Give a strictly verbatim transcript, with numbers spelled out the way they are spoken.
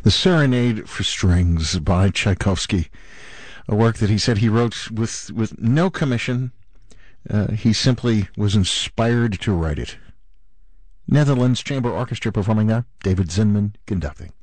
The Serenade for Strings by Tchaikovsky, a work that he said he wrote with, with no commission. Uh, he simply was inspired to write it. Netherlands Chamber Orchestra performing that, David Zinman conducting.